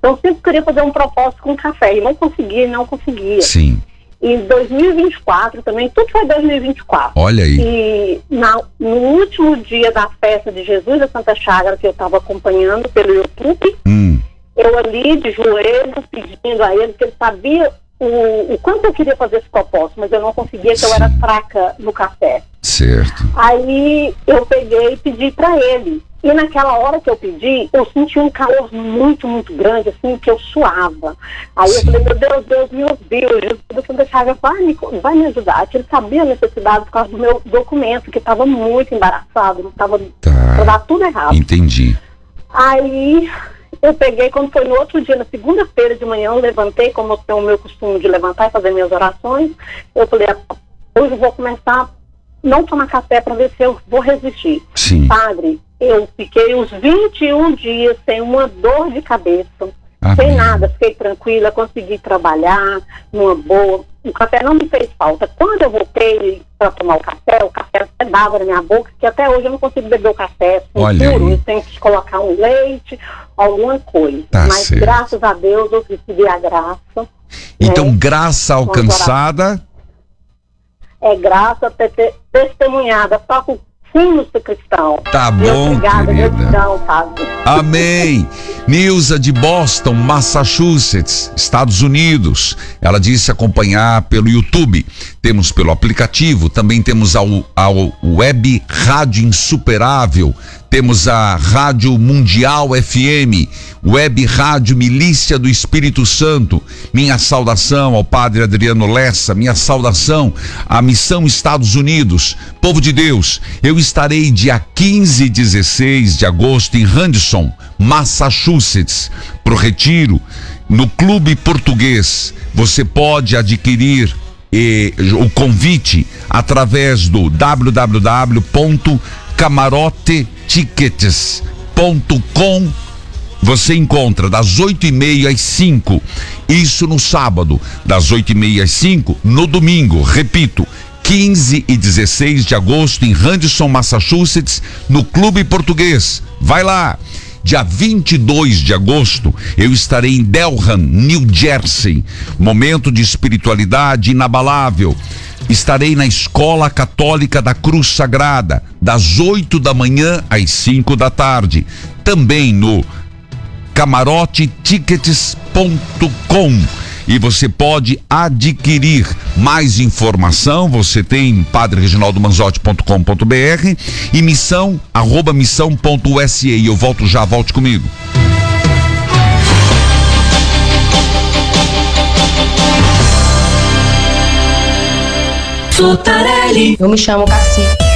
Então eu sempre queria fazer um propósito com café e não conseguia. Sim. E em 2024 também, tudo foi 2024. Olha aí. E no último dia da festa de Jesus da Santa Chácara, que eu estava acompanhando pelo YouTube, eu ali de joelhos pedindo a ele, porque ele sabia o quanto eu queria fazer esse propósito, mas eu não conseguia, que eu era fraca no café. Certo. Aí eu peguei e pedi para ele. E naquela hora que eu pedi, eu senti um calor muito, muito grande, assim, que eu suava. Aí eu falei, meu Deus, Jesus da Santa Chácara vai me ajudar. Ele sabia a necessidade por causa do meu documento, que estava muito embaraçado, não estava para dar tudo errado. Entendi. Aí eu peguei, quando foi no outro dia, na segunda-feira de manhã, eu levantei, como eu tenho o meu costume de levantar e fazer minhas orações. Eu falei, hoje eu vou começar a não tomar café para ver se eu vou resistir. Sim. Padre, eu fiquei uns 21 dias sem uma dor de cabeça, Amém. Sem nada, fiquei tranquila, consegui trabalhar numa boa. O café não me fez falta. Quando eu voltei para tomar o café até dava na minha boca, que até hoje eu não consigo beber o café puro, eu tenho que colocar um leite, alguma coisa. Mas certo. Graças a Deus eu recebi a graça. Então, graça alcançada... É graça testemunhada, só com sim ser cristão. Tá bom, obrigada, querida. Gratidão, Padre. Amém. Nilza de Boston, Massachusetts, Estados Unidos. Ela disse acompanhar pelo YouTube. Temos pelo aplicativo, também temos a Web Rádio Insuperável. Temos a Rádio Mundial FM, Web Rádio Milícia do Espírito Santo. Minha saudação ao Padre Adriano Lessa, minha saudação à Missão Estados Unidos. Povo de Deus, eu estarei dia 15 e 16 de agosto em Henderson, Massachusetts, pro retiro, no Clube Português. Você pode adquirir o convite através do www.camarotetickets.com. Você encontra das 8h30 às 5h, isso no sábado, das 8h30 às 5h, no domingo, repito, 15 e 16 de agosto em Henderson, Massachusetts, no Clube Português. Vai lá. Dia 22 de agosto, eu estarei em Delham, New Jersey. Momento de espiritualidade inabalável. Estarei na Escola Católica da Cruz Sagrada, das 8 da manhã às 5 da tarde. Também no camarotetickets.com. E você pode adquirir mais informação. Você tem padrereginaldomanzotti.com.br e missão@missão.usa. E eu volto já, volte comigo. Eu me chamo Cacique.